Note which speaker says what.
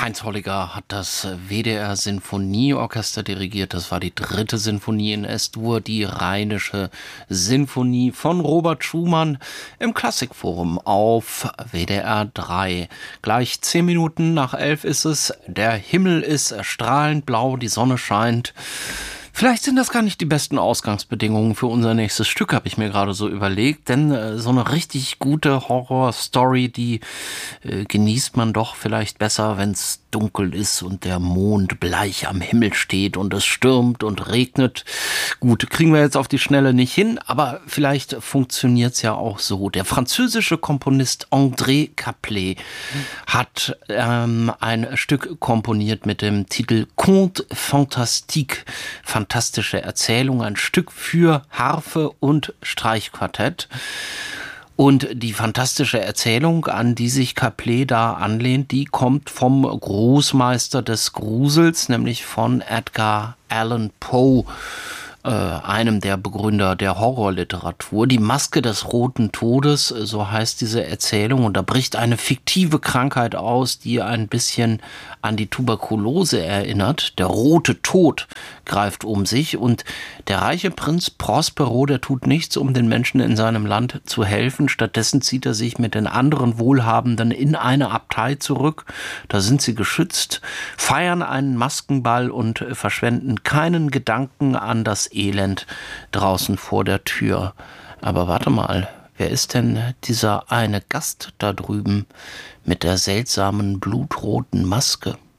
Speaker 1: Heinz Holliger hat das WDR Sinfonieorchester dirigiert. Das war die 3. Sinfonie in S-Dur, die Rheinische Sinfonie von Robert Schumann im Klassikforum auf WDR 3. Gleich 10 Minuten nach 11 ist es. Der Himmel ist strahlend blau, die Sonne scheint. Vielleicht sind das gar nicht die besten Ausgangsbedingungen für unser nächstes Stück, habe ich mir gerade so überlegt. Denn so eine richtig gute Horror-Story, die genießt man doch vielleicht besser, wenn es dunkel ist und der Mond bleich am Himmel steht und es stürmt und regnet. Gut, kriegen wir jetzt auf die Schnelle nicht hin, aber vielleicht funktioniert es ja auch so. Der französische Komponist André Caplet hat ein Stück komponiert mit dem Titel Conte Fantastique, fantastische Erzählung, ein Stück für Harfe und Streichquartett. Und die fantastische Erzählung, an die sich Caplet da anlehnt, die kommt vom Großmeister des Grusels, nämlich von Edgar Allan Poe, einem der Begründer der Horrorliteratur. Die Maske des Roten Todes, so heißt diese Erzählung. Und da bricht eine fiktive Krankheit aus, die ein bisschen an die Tuberkulose erinnert. Der rote Tod greift um sich und der reiche Prinz Prospero, der tut nichts, um den Menschen in seinem Land zu helfen. Stattdessen zieht er sich mit den anderen Wohlhabenden in eine Abtei zurück. Da sind sie geschützt, feiern einen Maskenball und verschwenden keinen Gedanken an das Elend draußen vor der Tür. Aber warte mal, wer ist denn dieser eine Gast da drüben mit der seltsamen blutroten Maske?